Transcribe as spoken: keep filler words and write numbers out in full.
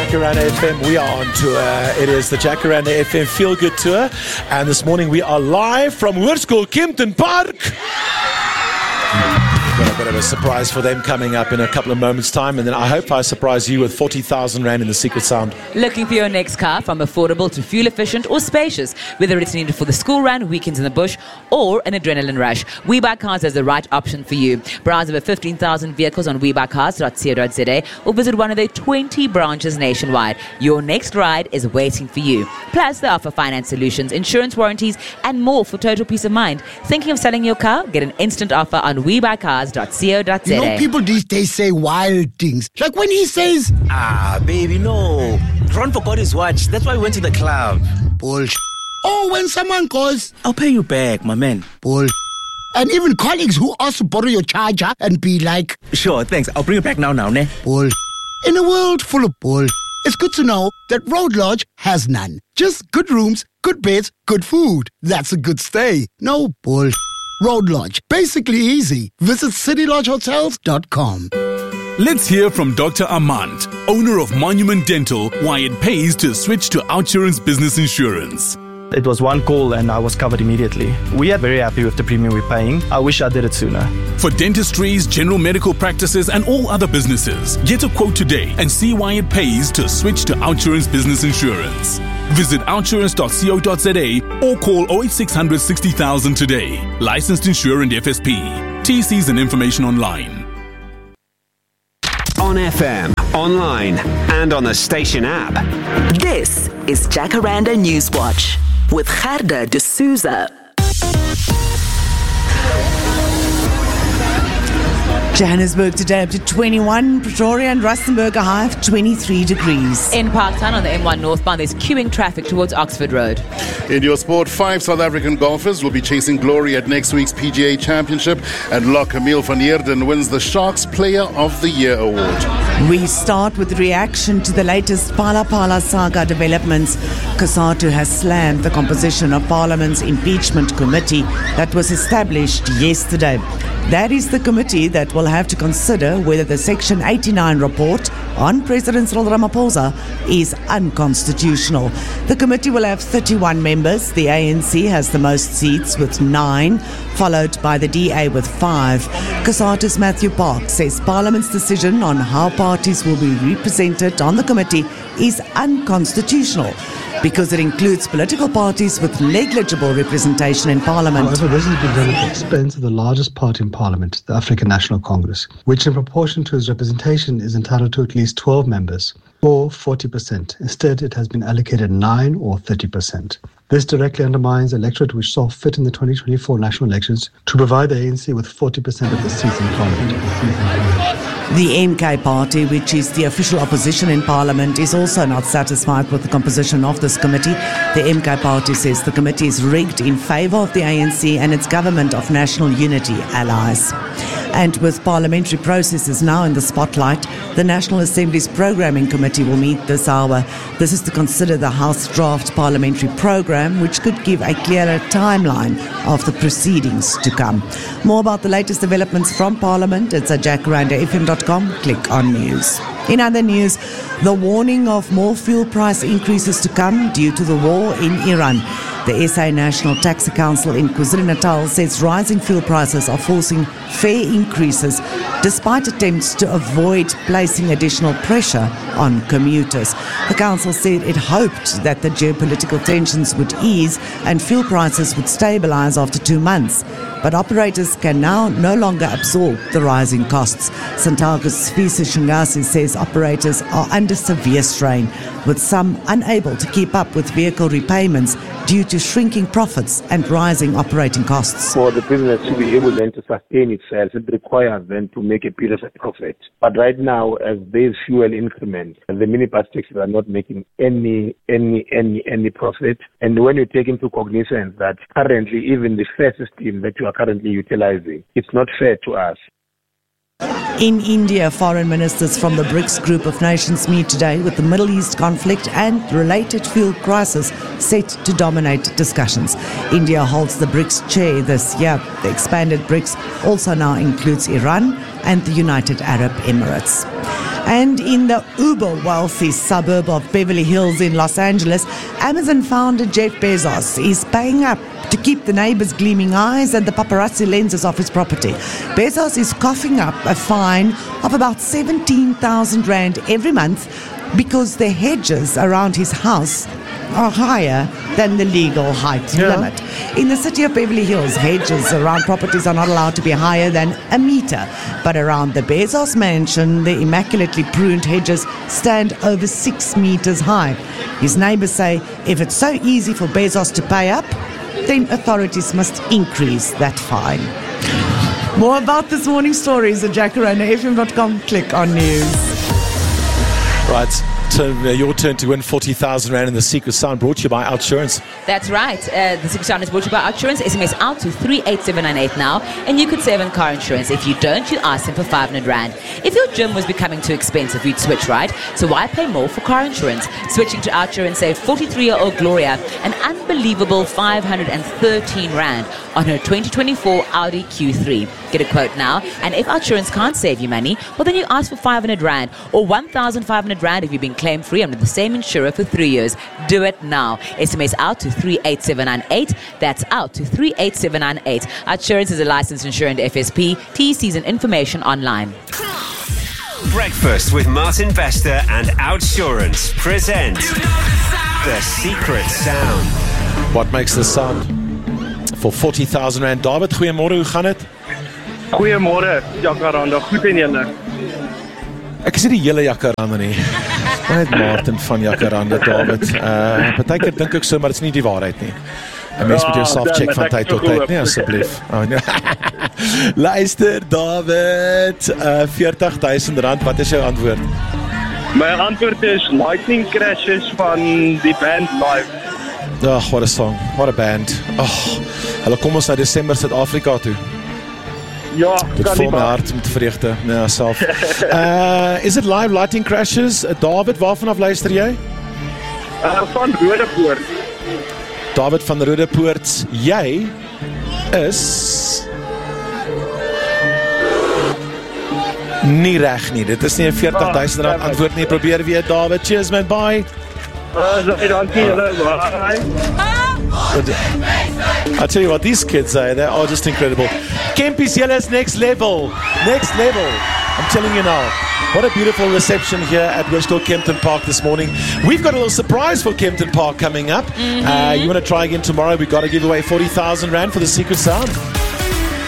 Jacaranda F M. We are on tour. It is the Jacaranda F M Feel Good Tour. And this morning we are live from Hoërskool Kempton Park. Got a bit of a surprise for them coming up in a couple of moments' time. And then I hope I surprise you with forty thousand rand in the secret sound. Looking for your next car, from affordable to fuel efficient or spacious, whether it's needed for the school run, weekends in the bush, or an adrenaline rush, We Buy Cars has the right option for you. Browse over fifteen thousand vehicles on we buy cars dot co dot za or visit one of their twenty branches nationwide. Your next ride is waiting for you. Plus, they offer finance solutions, insurance warranties, and more for total peace of mind. Thinking of selling your car? Get an instant offer on we buy cars dot co dot za. You know, people these days say wild things. Like when he says, Ah, baby, no. Ron forgot his watch. That's why we went to the club. bullshit. Or when someone goes, I'll pay you back, my man. bullshit. And even colleagues who ask to borrow your charger and be like, Sure, thanks. I'll bring it back now, now, ne? bullshit. In a world full of bullshit, it's good to know that Road Lodge has none. Just good rooms, good beds, good food. That's a good stay. No bullshit. Road Lodge. Basically easy. Visit city lodge hotels dot com. Let's hear from Doctor Armand, owner of Monument Dental, why it pays to switch to OUTsurance Business Insurance. It was one call and I was covered immediately. We are very happy with the premium we're paying. I wish I did it sooner. For dentistries, general medical practices, and all other businesses, get a quote today and see why it pays to switch to OUTsurance Business Insurance. Visit outsurance dot co dot za or call oh eight six hundred sixty thousand today. Licensed insurer and F S P. T Cs and information online. On F M, online, and on the station app. This is Jacaranda Newswatch with Gerda de Souza. Johannesburg today up to twenty-one, Pretoria and Rustenburg a high of twenty-three degrees. In Parktown on the M one northbound, there's queuing traffic towards Oxford Road. In your sport, five South African golfers will be chasing glory at next week's P G A Championship, and Locke Camille van Heerden wins the Sharks Player of the Year award. We start with reaction to the latest Phala Phala saga developments. COSATU has slammed the composition of Parliament's impeachment committee that was established yesterday. That is the committee that will have to consider whether the Section eighty-nine report on President Cyril Ramaphosa is unconstitutional. The committee will have thirty-one members. The A N C has the most seats with nine, followed by the D A with five. COSATU's Matthew Park says Parliament's decision on how parties will be represented on the committee is unconstitutional because it includes political parties with negligible representation in Parliament. However, this has been done at the expense of the largest party in Parliament, the African National Congress, which in proportion to its representation is entitled to at least twelve members, or forty percent. Instead, it has been allocated nine or thirty percent. This directly undermines the electorate which saw fit in the twenty twenty-four national elections to provide the A N C with forty percent of the seats in Parliament. The M K party, which is the official opposition in Parliament, is also not satisfied with the composition of this committee. The M K party says the committee is rigged in favour of the A N C and its government of national unity allies. And with parliamentary processes now in the spotlight, the National Assembly's Programming Committee will meet this hour. This is to consider the House draft parliamentary programme, which could give a clearer timeline of the proceedings to come. More about the latest developments from Parliament, it's at jacaranda f m dot com. Click on news. In other news, the warning of more fuel price increases to come due to the war in Iran. The S A National Taxi Council in KwaZulu-Natal says rising fuel prices are forcing fare increases despite attempts to avoid placing additional pressure on commuters. The council said it hoped that the geopolitical tensions would ease and fuel prices would stabilize after two months. But operators can now no longer absorb the rising costs. Santago's Fisa Shungasi says operators are under severe strain, with some unable to keep up with vehicle repayments due to shrinking profits and rising operating costs. For the business to be able then to sustain itself, it requires then to make a period of profit. But right now, as there's fuel increment, the minibus taxis are not making any, any, any, any profit. And when you take into cognizance that currently even the fare system that you are currently utilizing, it's not fair to us. In India, foreign ministers from the BRICS group of nations meet today with the Middle East conflict and related fuel crisis set to dominate discussions. India holds the BRICS chair this year. The expanded BRICS also now includes Iran and the United Arab Emirates. And in the uber-wealthy suburb of Beverly Hills in Los Angeles, Amazon founder Jeff Bezos is paying up to keep the neighbors' gleaming eyes and the paparazzi lenses off his property. Bezos is coughing up a fine of about seventeen thousand rand every month because the hedges around his house are higher than the legal height Yeah. limit. In the city of Beverly Hills, hedges around properties are not allowed to be higher than a meter. But around the Bezos mansion, the immaculately pruned hedges stand over six meters high. His neighbors say if it's so easy for Bezos to pay up, then authorities must increase that fine. More about this morning's stories at jacaranda f m dot com. Click on news. Right. So, uh, your turn to win forty thousand rand in the Secret Sound, brought to you by Outsurance. That's right. Uh, the Secret Sound is brought to you by Outsurance. S M S out to three eight seven nine eight now, and you could save on car insurance. If you don't, you ask them for five hundred rand. If your gym was becoming too expensive, you'd switch, right? So why pay more for car insurance? Switching to Outsurance saved forty-three-year-old Gloria an unbelievable five hundred thirteen rand on her twenty twenty-four Audi Q three. Get a quote now, and if Outsurance can't save you money, well then you ask for five hundred rand or one thousand five hundred rand if you've been claim free under the same insurer for three years. Do it now. S M S out to three eight seven nine eight. That's out to three eight seven nine eight. Outsurance is a licensed insurer and F S P. T Cs and information online. Breakfast with Martin Bester and Outsurance present The Secret Sound. What makes the sound? For forty thousand rand. David, goeiemôre, hoe gaan dit? Goeiemôre, Jacaranda. Goed en julle? Ek is nie die hele Jacaranda nie. Net Martin van Jacaranda, David. Uh, Partykeer dink ek so, maar dit is nie die waarheid nie. 'n Mens moet jouself Ja, check dan van het ek tyd tot so tyd, gehoop. nee asseblief. Oh, nee. Luister, David, uh, veertig duisend rand, wat is jou antwoord? My antwoord is Lightning Crashes van die band Live. Ag, what a song, what a band. Ag, hulle kom ons na Desember Suid-Afrika toe. Ja, Dit kan vul nie my maar. hart met vreugde, nee, self. Uh, is it live Lighting Crashes? Uh, David, waarvan af luister jy? Uh, van Rodepoort. David van Rodepoort, jy is nie reg nie. Dit is nie 'n veertig duisend rand antwoord nie. Probeer weer, David. Cheers man, bye. Uh, so, dankie julle. Bye. I tell you what, these kids, uh, they are just incredible. Kempis Yellows, next level. Next level. I'm telling you now. What a beautiful reception here at Westall Kempton Park this morning. We've got a little surprise for Kempton Park coming up. Mm-hmm. Uh, you want to try again tomorrow? We've got to give away forty thousand rand for the Secret Sound.